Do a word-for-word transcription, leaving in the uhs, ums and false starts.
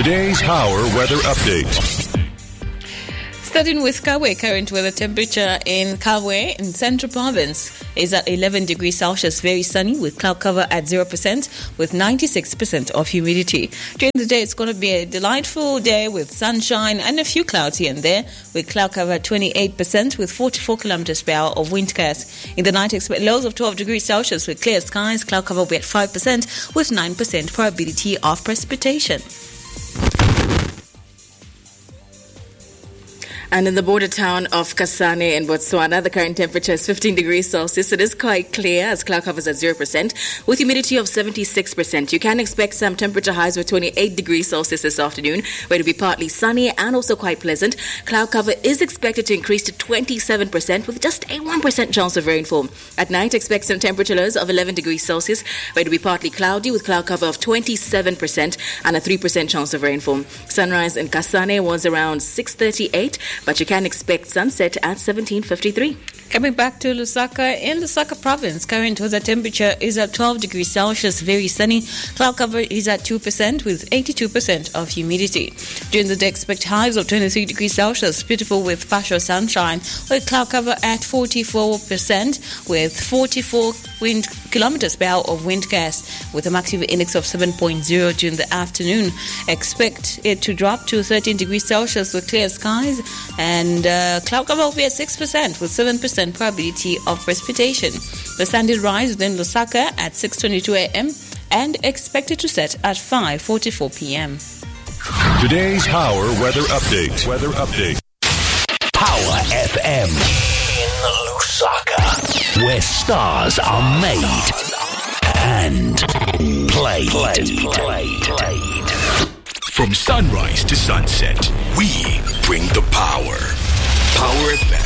Today's Power Weather Update. Starting with Kabwe, current weather temperature in Kabwe in Central Province is at eleven degrees Celsius, very sunny with cloud cover at zero percent with ninety-six percent of humidity. During the day, it's going to be a delightful day with sunshine and a few clouds here and there with cloud cover at twenty-eight percent with forty-four kilometers per hour of wind gusts. In the night, expect lows of twelve degrees Celsius with clear skies, cloud cover will be at five percent with nine percent probability of precipitation. And in the border town of Kasane in Botswana, the current temperature is fifteen degrees Celsius. It is quite clear as cloud cover is at zero percent with humidity of seventy-six percent. You can expect some temperature highs with twenty-eight degrees Celsius this afternoon, where it will be partly sunny and also quite pleasant. Cloud cover is expected to increase to twenty-seven percent with just a one percent chance of rainfall. At night, expect some temperature lows of eleven degrees Celsius, where it will be partly cloudy with cloud cover of twenty-seven percent and a three percent chance of rainfall. Sunrise in Kasane was around six thirty-eight. But you can expect sunset at seventeen fifty-three. Coming back to Lusaka, in Lusaka province, current weather temperature is at twelve degrees Celsius, very sunny. Cloud cover is at two percent with eighty-two percent of humidity. During the day, expect highs of twenty-three degrees Celsius, beautiful with partial sunshine, with cloud cover at forty-four percent with forty-four wind kilometers per hour of wind gusts, with a maximum index of seven point zero during the afternoon. Expect it to drop to thirteen degrees Celsius with clear skies, and uh, cloud cover will be at six percent with seven percent probability of precipitation. The sun did rise within Lusaka at six twenty-two a.m. and expected to set at five forty-four p.m. Today's Power Weather Update. Weather Update. Power F M in Lusaka, where stars are made and played. played. played. played. From sunrise to sunset, we bring the power. Power F M.